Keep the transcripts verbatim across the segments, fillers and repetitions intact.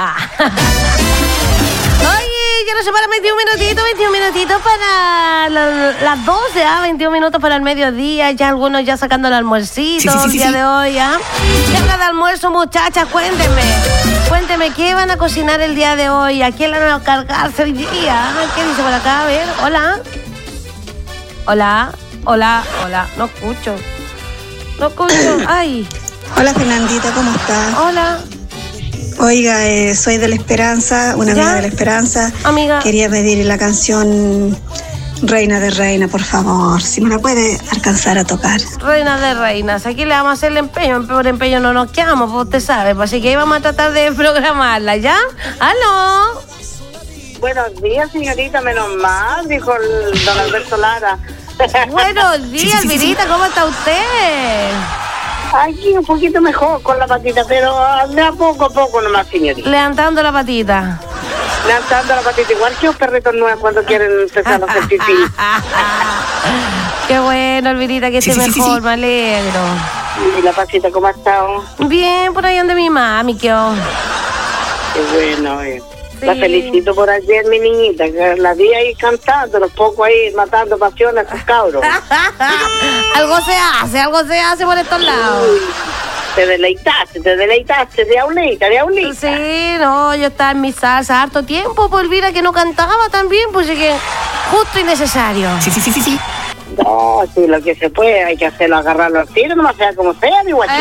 Ah. Oye, ya nos separan veintiún minutitos, veintiún minutitos para la, las doce, ¿ah? veintiún minutos para el mediodía, ya algunos ya sacando el almuercito sí, sí, sí, el día sí. de hoy, ¿ah? ¿Qué habla de almuerzo, muchachas? Cuéntenme, cuéntenme, ¿qué van a cocinar el día de hoy? ¿A quién le van a cargarse hoy día? ¿Qué dice por acá? A ver, hola. Hola, hola, hola, no escucho, no escucho, ay. Hola Fernandita, ¿cómo estás? Hola. Oiga, eh, soy de La Esperanza, una amiga ¿Ya? de La Esperanza. Amiga. Quería pedir la canción Reina de Reina, por favor, si me la puede alcanzar a tocar. Reina de Reinas, aquí le vamos a hacer el empeño, por empeño no nos quedamos, pues usted sabe, pues así que ahí vamos a tratar de programarla, ¿ya? ¡Aló! Buenos días, señorita, menos mal, dijo el don Alberto Lara. Buenos días, sí, sí, Virita, sí. ¿Cómo está usted? Aquí un poquito mejor con la patita, pero de a poco a poco nomás, señorita. Levantando la patita. Levantando la patita, igual que los perritos nuevos cuando quieren empezar a hacer pipí. Qué bueno, Elvirita, que esté sí, sí, mejor, sí, sí. Me alegro. ¿Y la patita cómo ha estado? Bien, por ahí ande mi mami, qué oh. Qué bueno, eh. Sí. La felicito por ayer, mi niñita, que la vi ahí cantando, los pocos ahí matando pasiones a sus cabros. Algo se hace, algo se hace por estos lados. Uy, te deleitaste, te deleitaste de aulita, de aulita. Sí, no, yo estaba en mi salsa harto tiempo, por Elvira, que no cantaba también, pues es que justo y necesario. Sí, sí, sí, sí, sí. No, sí, lo que se puede, hay que hacerlo, agarrarlo al tiro, no sea como sea, mi guachita.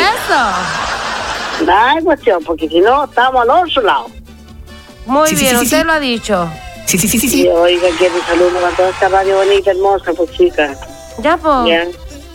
Eso. No hay cuestión, porque si no, estamos al otro lado. Muy sí, bien, sí, sí, usted sí. lo ha dicho. Sí, sí, sí, sí. sí. Y oiga, quiero saludos a toda esta radio bonita, hermosa, pues chica. Ya, pues. Ya.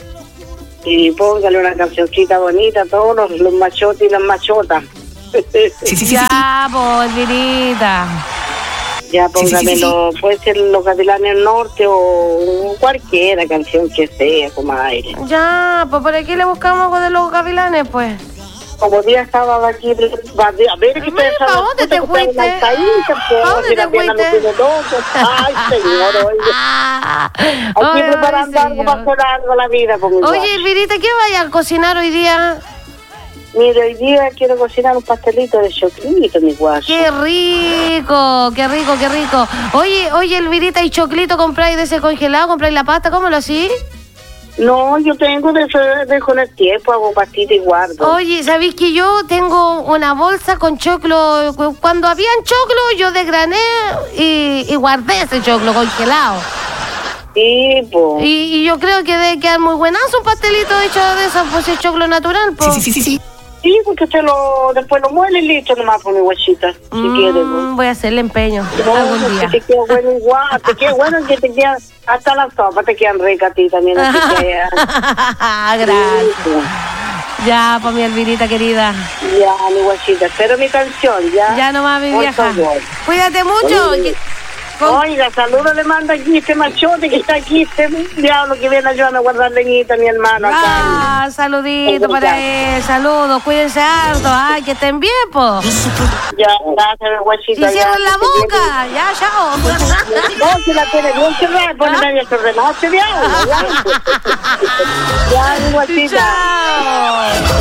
Y póngale una cancioncita bonita a todos los, los machotes y las machotas. Sí, sí, sí. Ya, pues, Virita. Ya, póngamelo, sí, sí, sí. Puede ser Los Gavilanes del Norte o cualquiera canción que sea, comadre. Ya, pues por aquí le buscamos algo de Los Gavilanes, pues. Como día estaba aquí, a ver que ustedes ¿Para dónde te fuiste? ¿Para dónde te fuiste? Ay, señor, oye. Aquí preparando algo para hacer algo la vida. Por mi oye, Virita, ¿qué vaya a cocinar hoy día? Mire, hoy día quiero cocinar un pastelito de choclito, mi guacho. ¡Qué rico! ¡Qué rico, qué rico! Oye, oye, Elvirita, ¿y choclito compráis de ese congelado? ¿Compráis la pasta? ¿Cómo lo hacís? No, yo tengo de eso, dejo en el tiempo, hago pastita y guardo. Oye, ¿sabéis que yo tengo una bolsa con choclo? Cuando habían choclo, yo desgrané y, y guardé ese choclo congelado. Sí, pues. Y, y yo creo que debe quedar muy buenazo un pastelito hecho de eso, pues es choclo natural, pues. Sí, sí, sí, sí. Sí, porque usted lo, después lo muele y listo nomás por mi guachita, si mm, quiere. Pues. Voy a hacerle empeño no, algún día. Que te queda bueno igual, te queda bueno que te quedan, hasta las sopas te quedan ricas a ti también. Así que, gracias. Sí, pues. Ya, pues mi Elvirita querida. Ya, mi guachita, espero mi canción, ya. Ya nomás, mi vieja. Cuídate mucho. Oye, Con... Oiga, saludos le manda aquí este machote que está aquí, este diablo que viene ayudando a guardar leñita, mi hermano. Acá. Ah, saludito para él, saludos, cuídense harto, ay, que estén bien, po. Ya, gracias, guachita. Y cierren la boca, ya, chao. No, si la tiene bien cerrada, ponle medio ordenado este diablo, ya. Ya, mi guachita. Chao.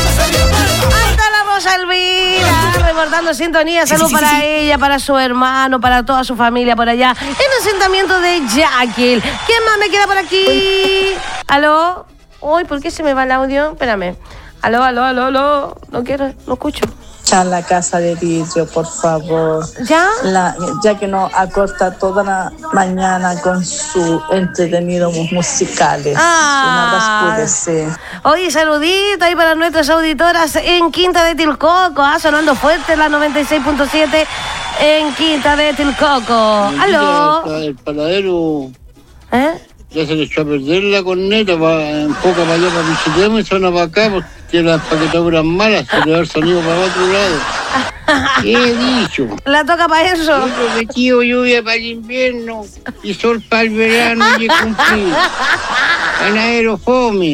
Hasta la Rosa Elvira, reportando sintonía, salud sí, sí, para sí, sí. ella, para su hermano, para toda su familia por allá, en el asentamiento de Yaquil. ¿Quién más me queda por aquí? ¿Aló? Uy, ¿por qué se me va el audio? Espérame. ¿Aló, aló, aló, aló? No quiero, no escucho. A la casa de vidrio, por favor. ¿Ya? La, ya que nos acorta toda la mañana con sus entretenidos musicales. Ah. Una sí. Oye, saludito ahí para nuestras auditoras en Quinta de Tilcoco, ah, sonando fuerte la noventa y seis punto siete en Quinta de Tilcoco. ¿Aló? El paladero. ¿Eh? Ya se le echó a perder la corneta, va en poca para allá para Pichitemo y suena para acá porque las paquetaduras malas, se le da el sonido para otro lado. ¿Qué he dicho? La toca para eso. Yo prometido lluvia para el invierno y sol para el verano y he cumplido. Ganadero fome.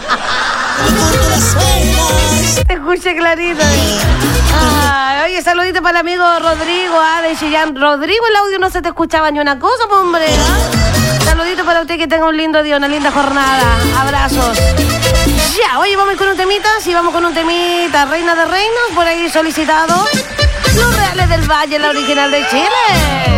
Te escuché clarito. Ay, oye, saludito para el amigo Rodrigo, ah, de Chillán. Rodrigo, el audio no se te escuchaba ni una cosa, pues, hombre, ¿ah? Saludito para usted, que tenga un lindo día, una linda jornada. Abrazos. Ya, oye, vamos con un temita. Sí, vamos con un temita. Reina de Reinos, por ahí solicitado. Los del Valle, la original de Chile.